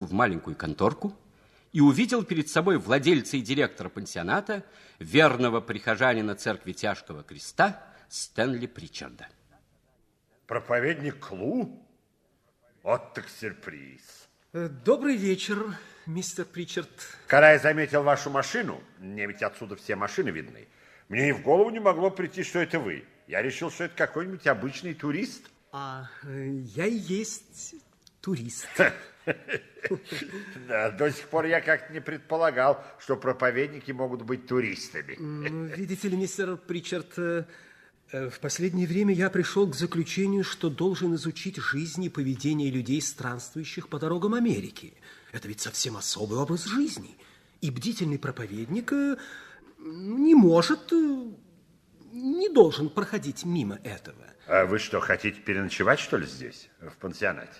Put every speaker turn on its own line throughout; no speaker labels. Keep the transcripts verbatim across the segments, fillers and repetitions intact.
в маленькую конторку и увидел перед собой владельца и директора пансионата, верного прихожанина церкви Тяжкого Креста Стэнли Причарда.
Проповедник Клу? Вот так сюрприз.
Добрый вечер, мистер Причард.
Когда я заметил вашу машину, мне ведь отсюда все машины видны, мне и в голову не могло прийти, что это вы. Я решил, что это какой-нибудь обычный турист.
А я и есть турист.
Да, до сих пор я как-то не предполагал, что проповедники могут быть туристами.
Видите ли, мистер Причард, в последнее время я пришел к заключению, что должен изучить жизнь и поведение людей, странствующих по дорогам Америки. Это ведь совсем особый образ жизни. И бдительный проповедник не может, не должен проходить мимо этого.
А вы что, хотите переночевать, что ли, здесь, в пансионате?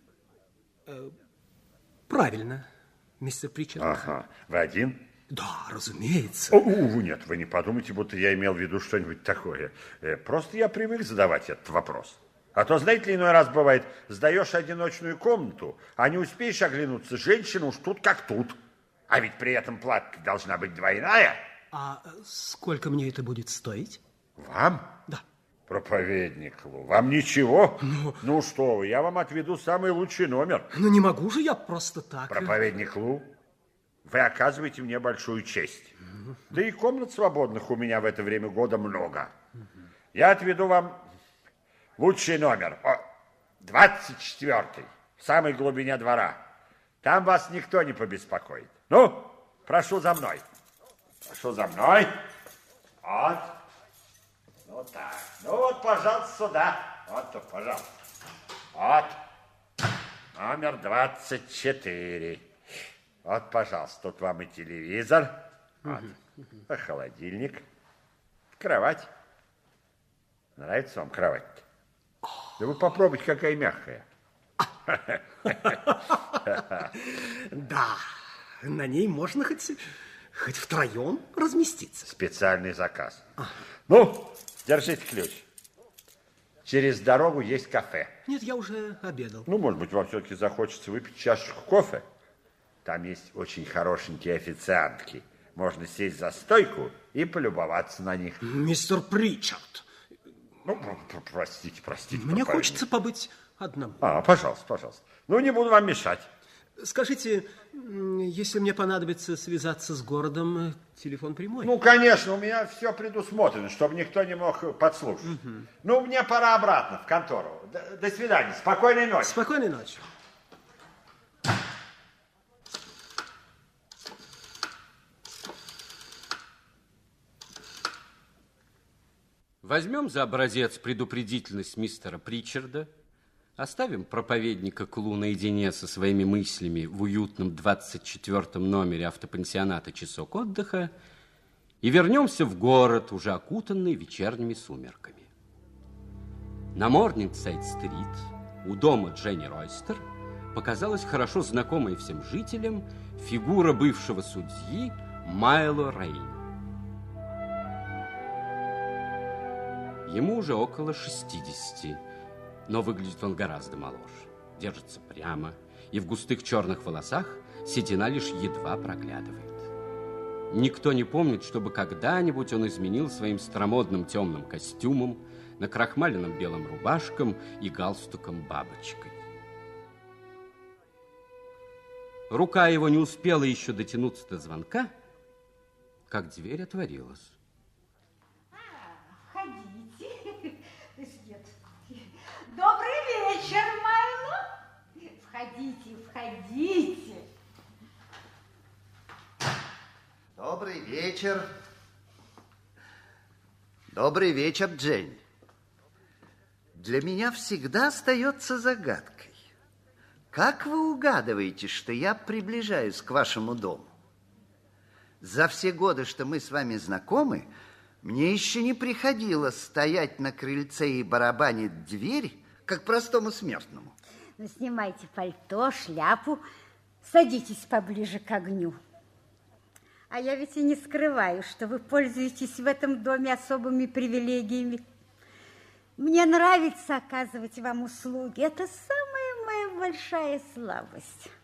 Правильно, мистер Причард.
Ага. Вы один?
Да, разумеется.
О, увы, нет, вы не подумайте, будто я имел в виду что-нибудь такое. Просто я привык задавать этот вопрос. А то, знаете ли, иной раз бывает, сдаешь одиночную комнату, а не успеешь оглянуться, женщина уж тут как тут. А ведь при этом плата должна быть двойная.
А сколько мне это будет стоить?
Вам?
Да.
Проповедник Лу, вам ничего?
Ну,
ну что вы, я вам отведу самый лучший номер.
Ну не могу же я просто так.
Проповедник Лу, вы оказываете мне большую честь. Mm-hmm. Да и комнат свободных у меня в это время года много. Mm-hmm. Я отведу вам лучший номер, двадцать четвёртый, в самой глубине двора. Там вас никто не побеспокоит. Ну, прошу за мной. Прошу за мной. Вот. Ну так. Ну вот, пожалуйста, сюда. Вот тут, пожалуйста. Вот. Номер двадцать четыре. Вот, пожалуйста, тут вам и телевизор. Вот. А холодильник. Кровать. Нравится вам кровать-то? Да вы попробуйте, какая мягкая.
Да, на ней можно хоть, хоть втроем разместиться.
Специальный заказ. А. Ну, держите ключ. Через дорогу есть кафе.
Нет, я уже обедал.
Ну, может быть, вам все-таки захочется выпить чашечку кофе. Там есть очень хорошенькие официантки. Можно сесть за стойку и полюбоваться на них.
Мистер Причард.
Ну, простите, простите.
Мне хочется побыть одному.
А, пожалуйста, пожалуйста. Ну, не буду вам мешать.
Скажите, если мне понадобится связаться с городом, телефон прямой?
Ну, конечно, у меня все предусмотрено, чтобы никто не мог подслушать. Угу. Ну, мне пора обратно в контору. До, до свидания. Спокойной ночи.
Спокойной ночи.
Возьмем за образец предупредительность мистера Причарда, оставим проповедника Клу наедине со своими мыслями в уютном двадцать четвёртом номере автопансионата «Часок отдыха» и вернемся в город, уже окутанный вечерними сумерками. На Морнингсайд-стрит у дома Дженни Ройстер показалась хорошо знакомая всем жителям фигура бывшего судьи Майло Рейн. Ему уже около шестидесяти, но выглядит он гораздо моложе. Держится прямо, и в густых черных волосах седина лишь едва проглядывает. Никто не помнит, чтобы когда-нибудь он изменил своим старомодным темным костюмом, накрахмаленным белым рубашком и галстуком-бабочкой. Рука его не успела еще дотянуться до звонка, как дверь отворилась.
Добрый вечер, Майло. Входите, входите.
Добрый вечер. Добрый вечер, Джейн. Для меня всегда остается загадкой. Как вы угадываете, что я приближаюсь к вашему дому? За все годы, что мы с вами знакомы, мне еще не приходилось стоять на крыльце и барабанить дверь, как простому смертному.
Ну, снимайте пальто, шляпу, садитесь поближе к огню. А я ведь и не скрываю, что вы пользуетесь в этом доме особыми привилегиями. Мне нравится оказывать вам услуги. Это самая моя большая слабость.